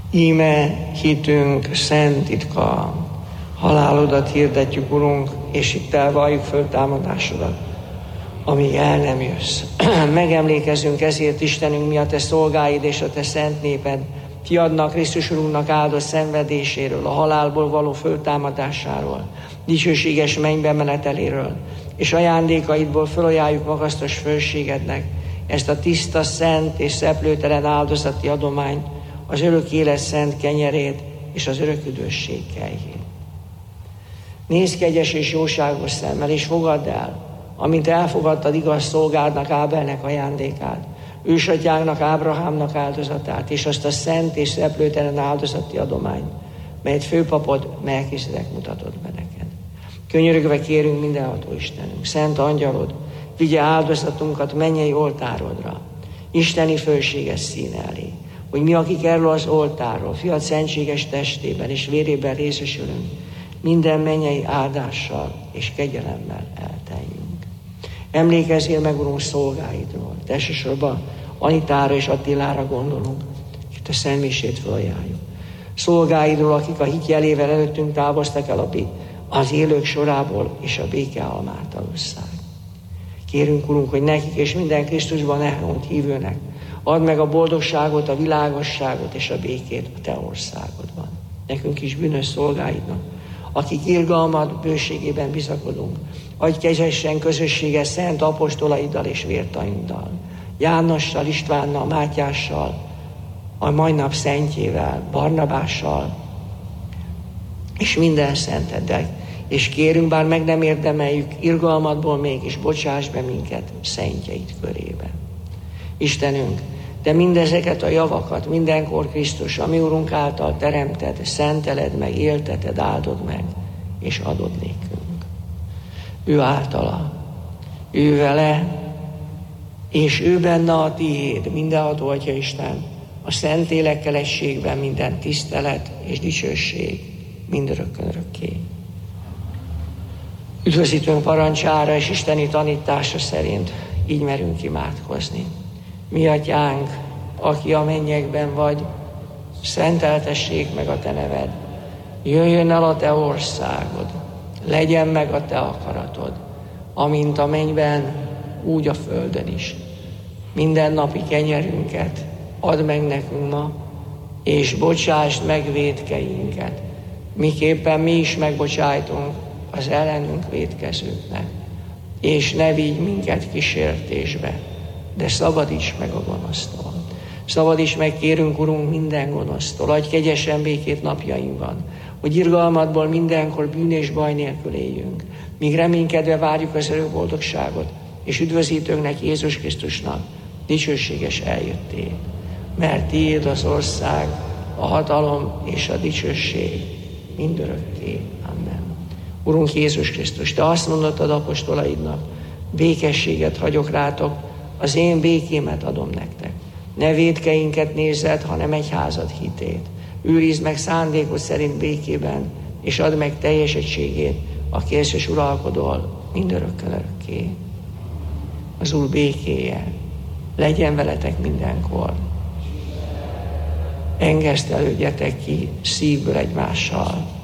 Íme hitünk szent titka, halálodat hirdetjük, Urunk, és hittel valljuk föl támadásodat, amíg el nem jössz. Megemlékezünk ezért, Istenünk, mi a te szolgáid és a te szent néped, fiadnak, Krisztus Urunknak áldott szenvedéséről, a halálból való föltámadásáról, dicsőséges mennybe meneteléről, és ajándékaidból fölajánljuk magasztos fölségednek ezt a tiszta, szent és szeplőtelen áldozati adományt, az örök élet szent kenyerét és az örök üdvösség kejhét. Nézz kegyes és jóságos szemmel, és fogadd el, amint elfogadtad igaz szolgádnak Ábelnek ajándékát, ősatyánknak, Ábrahámnak áldozatát, és azt a szent és szeplőtelen áldozati adományt, melyet főpapod Melkisedek mutatott be neked. Könyörögve kérünk, mindenható Istenünk, szent angyalod, vigye áldozatunkat mennyei oltárodra, isteni fölséges színe elé, hogy mi, akik erről az oltárról, fiad szentséges testében és vérében részesülünk, minden mennyei áldással és kegyelemmel elteljünk. Emlékezzél meg, Urunk, szolgáidról, elsősorban Anitára és Attilára gondolunk, és a szentmisét fölajánljuk. Szolgáidról, akik a hit jelével előttünk távoztak el az élők sorából, és a béke almát alusszák. Kérünk, Urunk, hogy nekik és minden Krisztusban elhunyt hívőnek add meg a boldogságot, a világosságot és a békét a te országodban. Nekünk is bűnös szolgáidnak, akik irgalmad bőségében bizakodunk, adj kegyesen közösséges szent apostolaiddal és vértaiddal, Jánossal, Istvánnal, Mátyással, a mai nap szentjével, Barnabással, és minden szenteddel. És kérünk, bár meg nem érdemeljük, irgalmadból mégis bocsáss be minket szentjeid körébe. Istenünk, de mindezeket a javakat mindenkor Krisztus, a mi Urunk által teremted, szenteled meg, élteted, áldod meg, és adod nékünk. Ő általa, ő vele, és ő benne a tiéd, mindenható Atya Isten, a szent élekkel egységben minden tisztelet és dicsőség mindörökkön örökké. Üdvözítőnk parancsára és isteni tanítása szerint így merünk imádkozni. Mi atyánk, aki a mennyekben vagy, szenteltessék meg a te neved. Jöjjön el a te országod, legyen meg a te akaratod, amint a mennyben, úgy a földön is. Minden napi kenyerünket add meg nekünk ma, és bocsásd meg vétkeinket, miképpen mi is megbocsájtunk az ellenünk vétkezőknek. És ne vigy minket kísértésbe, de szabadíts meg a gonosztól. Szabadíts meg, kérünk, Urunk, minden gonosztól. Adj kegyesen békét napjainkban, hogy irgalmadból mindenkor bűn és baj nélkül éljünk, míg reménykedve várjuk az örök boldogságot, és üdvözítőnknek, Jézus Krisztusnak dicsőséges eljöttét. Mert tiéd az ország, a hatalom és a dicsőség mindörökké. Amen. Urunk Jézus Krisztus, te azt mondottad apostolaidnak, békességet hagyok rátok, az én békémet adom nektek. Ne vétkeinket nézzed, hanem egyházad hitét. Őrizd meg szándékod szerint békében, és add meg teljes egységét, aki és uralkodol mindörökkön örökké. Az Úr békéje legyen veletek mindenkor. Engesztelődjetek ki szívből egymással.